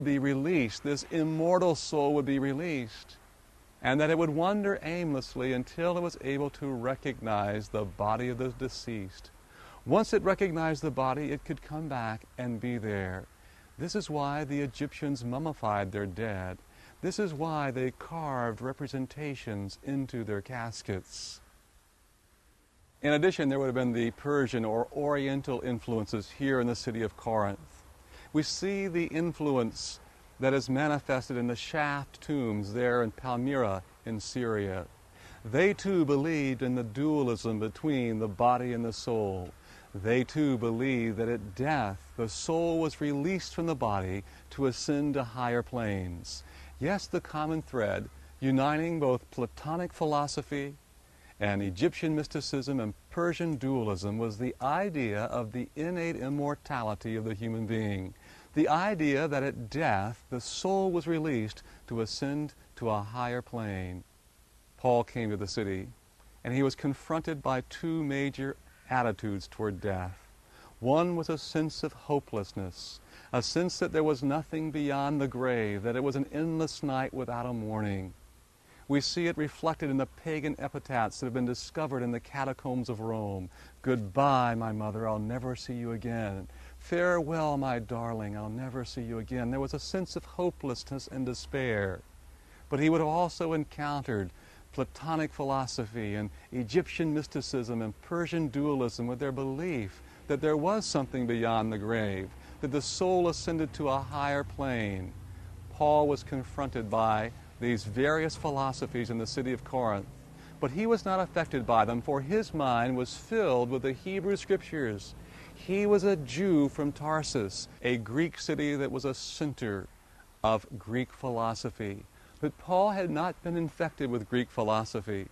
be released, this immortal soul would be released, and that it would wander aimlessly until it was able to recognize the body of the deceased. Once it recognized the body, it could come back and be there. This is why the Egyptians mummified their dead. This is why they carved representations into their caskets. In addition, there would have been the Persian or Oriental influences here in the city of Corinth. We see the influence that is manifested in the shaft tombs there in Palmyra in Syria. They too believed in the dualism between the body and the soul. They too believed that at death the soul was released from the body to ascend to higher planes. Yes, the common thread uniting both Platonic philosophy and Egyptian mysticism and Persian dualism was the idea of the innate immortality of the human being. The idea that at death the soul was released to ascend to a higher plane. Paul came to the city and he was confronted by two major attitudes toward death. One was a sense of hopelessness, a sense that there was nothing beyond the grave, that it was an endless night without a morning. We see it reflected in the pagan epitaphs that have been discovered in the catacombs of Rome. Goodbye, my mother, I'll never see you again. Farewell, my darling, I'll never see you again. There was a sense of hopelessness and despair. But he would have also encountered Platonic philosophy and Egyptian mysticism and Persian dualism with their belief that there was something beyond the grave, that the soul ascended to a higher plane. Paul was confronted by these various philosophies in the city of Corinth, but he was not affected by them, for his mind was filled with the Hebrew Scriptures. He was a Jew from Tarsus, a Greek city that was a center of Greek philosophy. But Paul had not been infected with Greek philosophy.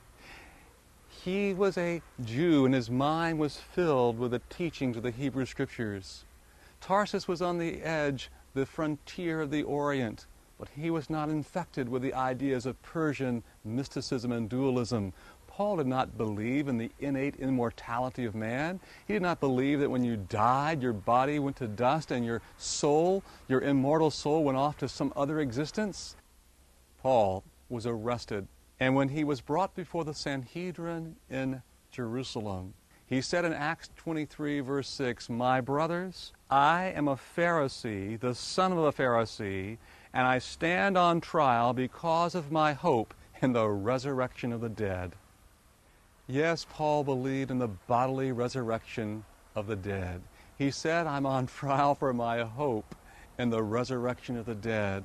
He was a Jew, and his mind was filled with the teachings of the Hebrew Scriptures. Tarsus was on the edge, the frontier of the Orient, but he was not infected with the ideas of Persian mysticism and dualism. Paul did not believe in the innate immortality of man. He did not believe that when you died, your body went to dust and your soul, your immortal soul, went off to some other existence. Paul was arrested, and when he was brought before the Sanhedrin in Jerusalem, he said in Acts 23, verse 6, "My brothers, I am a Pharisee, the son of a Pharisee, and I stand on trial because of my hope in the resurrection of the dead." Yes, Paul believed in the bodily resurrection of the dead. He said, "I'm on trial for my hope in the resurrection of the dead."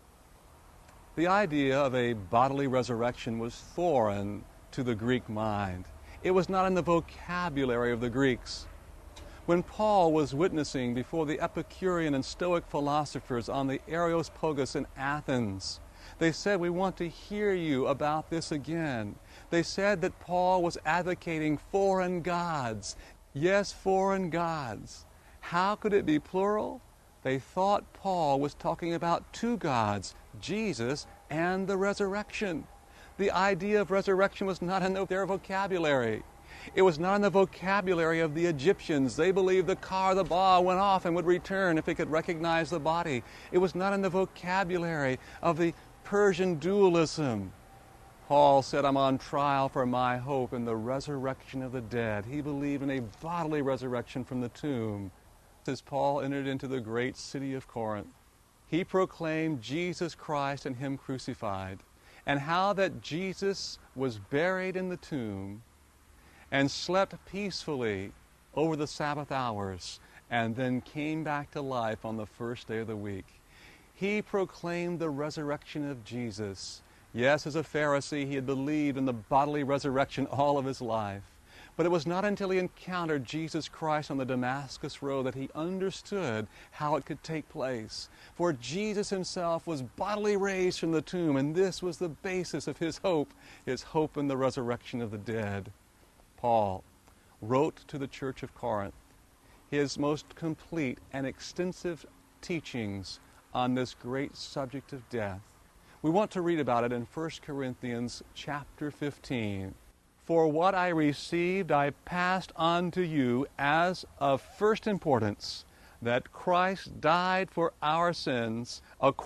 The idea of a bodily resurrection was foreign to the Greek mind. It was not in the vocabulary of the Greeks. When Paul was witnessing before the Epicurean and Stoic philosophers on the Areopagus in Athens, they said, "We want to hear you about this again." They said that Paul was advocating foreign gods. Yes, foreign gods. How could it be plural? They thought Paul was talking about two gods, Jesus and the resurrection. The idea of resurrection was not in their vocabulary. It was not in the vocabulary of the Egyptians. They believed the car, the ba, went off and would return if it could recognize the body. It was not in the vocabulary of the Persian dualism. Paul said, "I'm on trial for my hope in the resurrection of the dead." He believed in a bodily resurrection from the tomb. As Paul entered into the great city of Corinth, he proclaimed Jesus Christ and Him crucified, and how that Jesus was buried in the tomb and slept peacefully over the Sabbath hours, and then came back to life on the first day of the week. He proclaimed the resurrection of Jesus. Yes, as a Pharisee, he had believed in the bodily resurrection all of his life. But it was not until he encountered Jesus Christ on the Damascus Road that he understood how it could take place. For Jesus himself was bodily raised from the tomb, and this was the basis of his hope in the resurrection of the dead. Paul wrote to the church of Corinth his most complete and extensive teachings on this great subject of death. We want to read about it in 1 Corinthians chapter 15. "For what I received I passed on to you as of first importance, that Christ died for our sins